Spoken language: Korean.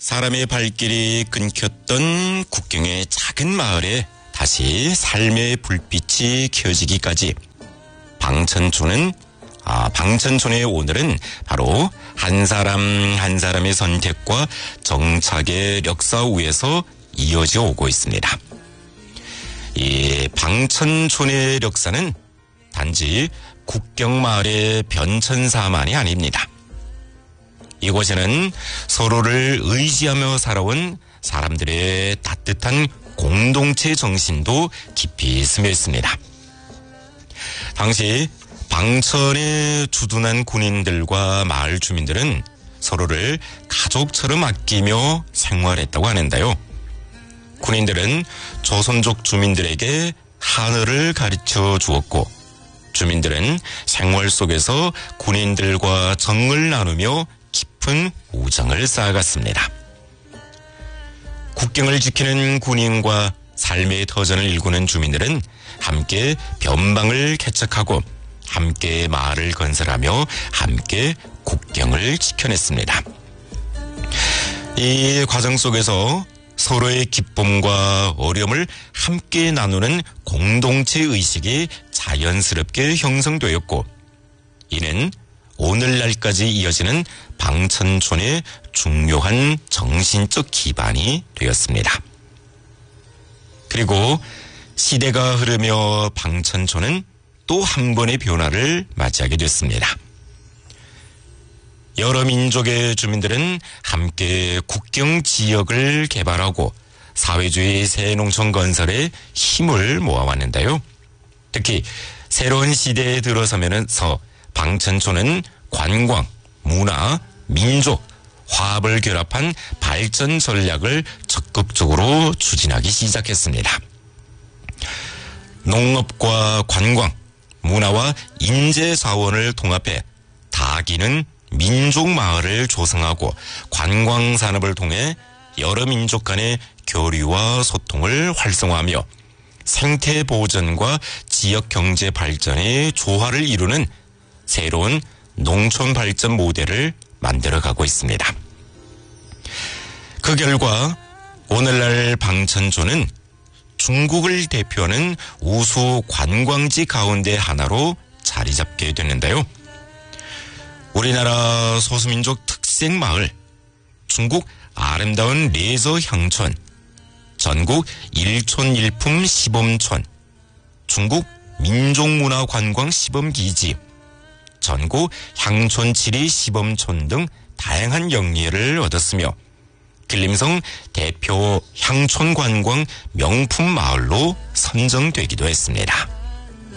사람의 발길이 끊겼던 국경의 작은 마을에 다시 삶의 불빛이 켜지기까지 방천촌의 오늘은 바로 한 사람 한 사람의 선택과 정착의 역사 위에서 이어져 오고 있습니다. 이 방천촌의 역사는 단지 국경마을의 변천사만이 아닙니다. 이곳에는 서로를 의지하며 살아온 사람들의 따뜻한 공동체 정신도 깊이 스며 있습니다. 당시 방천에 주둔한 군인들과 마을 주민들은 서로를 가족처럼 아끼며 생활했다고 하는데요. 군인들은 조선족 주민들에게 한어를 가르쳐 주었고, 주민들은 생활 속에서 군인들과 정을 나누며 깊은 우정을 쌓아갔습니다. 국경을 지키는 군인과 삶의 터전을 일구는 주민들은 함께 변방을 개척하고 함께 마을을 건설하며 함께 국경을 지켜냈습니다. 이 과정 속에서 서로의 기쁨과 어려움을 함께 나누는 공동체 의식이 자연스럽게 형성되었고, 이는 오늘날까지 이어지는 방천촌의 중요한 정신적 기반이 되었습니다. 그리고 시대가 흐르며 방천촌은 또 한 번의 변화를 맞이하게 됐습니다. 여러 민족의 주민들은 함께 국경 지역을 개발하고 사회주의 새 농촌 건설에 힘을 모아왔는데요. 특히 새로운 시대에 들어서면서 방천촌은 관광, 문화, 민족, 화합을 결합한 발전 전략을 적극적으로 추진하기 시작했습니다. 농업과 관광, 문화와 인재사원을 통합해 다기는 민족 마을을 조성하고 관광 산업을 통해 여러 민족 간의 교류와 소통을 활성화하며 생태 보전과 지역 경제 발전의 조화를 이루는 새로운 농촌 발전 모델을 만들어가고 있습니다. 그 결과 오늘날 방천촌은 중국을 대표하는 우수 관광지 가운데 하나로 자리 잡게 됐는데요. 우리나라 소수민족 특색 마을, 중국 아름다운 레저 향촌, 전국 일촌 일품 시범촌, 중국 민족문화관광 시범기지, 전국 향촌지리 시범촌 등 다양한 영예를 얻었으며 길림성 대표 향촌관광 명품 마을로 선정되기도 했습니다.